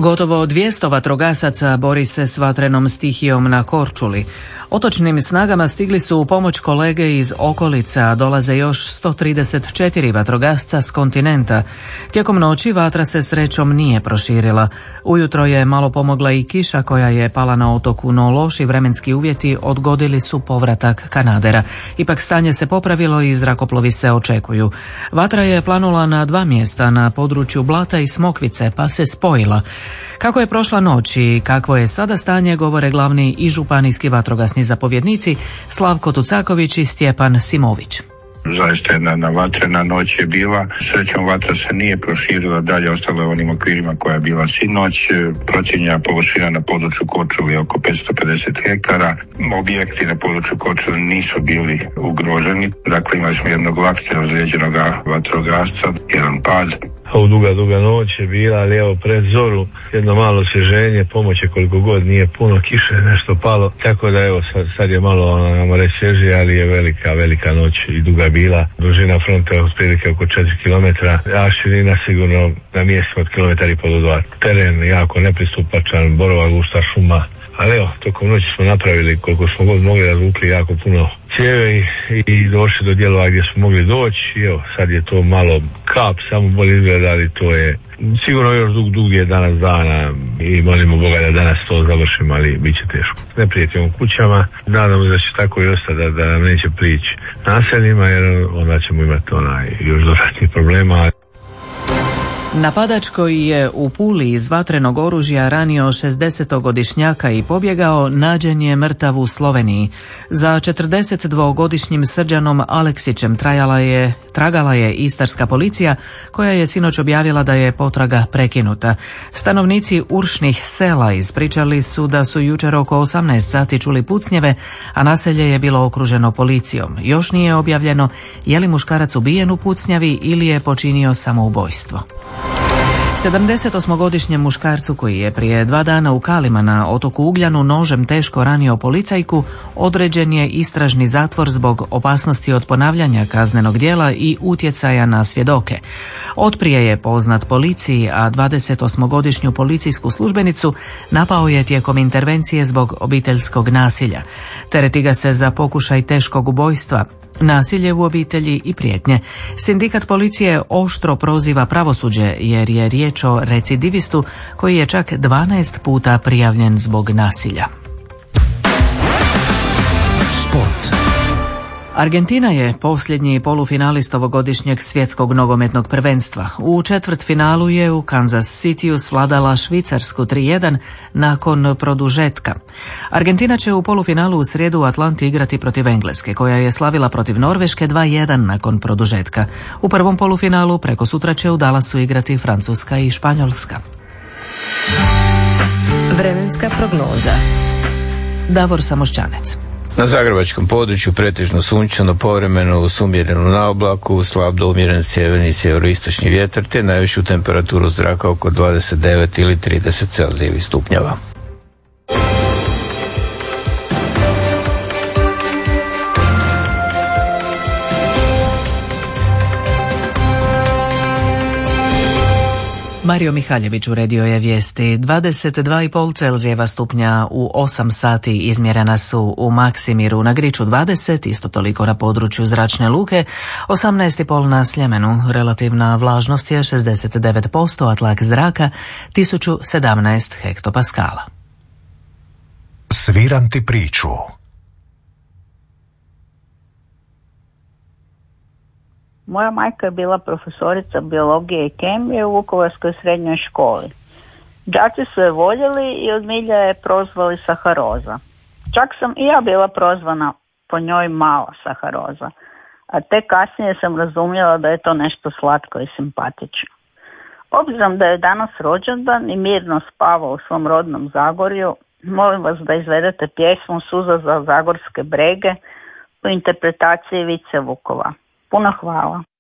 Gotovo 200 vatrogasaca bori se s vatrenom stihijom na Korčuli. Otočnim snagama stigli su u pomoć kolege iz okolica, a dolaze još 134 vatrogasca s kontinenta. Tijekom noći vatra se srećom nije proširila. Ujutro je malo pomogla i kiša koja je pala na otoku, no loši vremenski uvjeti odgodili su povratak kanadera. Ipak stanje se popravilo i zrakoplovi se očekuju. Vatra je planula na 2 mjesta na području Blata i Smokvice, pa se spojila. Kako je prošla noć i kakvo je sada stanje, govore glavni i županijski vatrogasni zapovjednici Slavko Tucaković i Stjepan Simović. Zaista jedna vatrena noć je bila. Srećom vatra se nije proširila dalje, ostalo je u onim okvirima koja je bila sinoć. Procijenjena površina na području Korčule je oko 550 hektara. Objekti na području Korčule nisu bili ugroženi. Dakle, imali smo jednog lakše ozlijeđenog vatrogasca, jedan pad. Ovo duga noć je bila, ali evo pred zoru jedno malo osvježenje, pomoć je koliko god, nije puno, kiše nešto palo, tako da evo sad je malo, namo reći, svježije, ali je velika noć i duga bila. Dužina fronta je otprilike oko 4 km, a širina sigurno na mjestima od 1,5 do 2. Teren jako nepristupačan, borova gusta šuma. Ali evo, tokom noći smo napravili koliko smo god mogli, razvukli jako puno cijeve i došli do dijelova gdje smo mogli doći. I evo, sad je to malo kap, samo bolje izgleda, ali to je sigurno još dug je danas dana i molimo Boga da danas to završimo, ali bit će teško. Ne prijetimo kućama, nadamo se da će tako i ostati, da nam neće prići naseljima, jer onda ćemo imati još dodatnih problema. Napadač koji je u Puli iz vatrenog oružja ranio 60-godišnjaka i pobjegao, nađen je mrtav u Sloveniji. Za 42-godišnjim Srđanom Aleksićem tragala je istarska policija, koja je sinoć objavila da je potraga prekinuta. Stanovnici Uršnih sela ispričali su da su jučer oko 18 sati čuli pucnjeve, a naselje je bilo okruženo policijom. Još nije objavljeno je li muškarac ubijen u pucnjavi ili je počinio samoubojstvo. 78-godišnjem muškarcu koji je prije 2 dana u Kalima na otoku Ugljanu nožem teško ranio policajku određen je istražni zatvor zbog opasnosti od ponavljanja kaznenog djela i utjecaja na svjedoke. Otprije je poznat policiji, a 28-godišnju policijsku službenicu napao je tijekom intervencije zbog obiteljskog nasilja. Tereti ga se za pokušaj teškog ubojstva, nasilje u obitelji i prijetnje. Sindikat policije oštro proziva pravosuđe jer je riječ o recidivistu koji je čak 12 puta prijavljen zbog nasilja. Sport. Argentina je posljednji polufinalist ovogodišnjeg svjetskog nogometnog prvenstva. U četvrtfinalu je u Kansas Cityu svladala Švicarsku 3:1 nakon produžetka. Argentina će u polufinalu u srijedu u Atlanti igrati protiv Engleske, koja je slavila protiv Norveške 2:1 nakon produžetka. U prvom polufinalu preko sutra će u Dallasu igrati Francuska i Španjolska. Vremenska prognoza. Davor Samošćanec. Na zagrebačkom području pretežno sunčano, povremeno uz umjerenu naoblaku, slab do umjeren sjeverni i sjeveroistočni vjetar, te najvišu temperaturu zraka oko 29 ili 30 celzijevih stupnjeva. Mario Mihaljević uredio je vijesti. 22,5 Celzijeva stupnja u 8 sati izmjerena su u Maksimiru, na Griču 20, isto toliko na području Zračne luke, 18,5 na Sljemenu. Relativna vlažnost je 69%, a tlak zraka 1017 hektopaskala. Sviram ti priču. Moja majka je bila profesorica biologije i kemije u Vukovarskoj srednjoj školi. Đaci su je voljeli i od milja je prozvali Saharoza. Čak sam i ja bila prozvana po njoj mala Saharoza, a tek kasnije sam razumjela da je to nešto slatko i simpatično. Obzirom da je danas rođendan i mirno spava u svom rodnom Zagorju, molim vas da izvedete pjesmu Suza za zagorske brege u interpretaciji Vice Vukova. Puno hvala.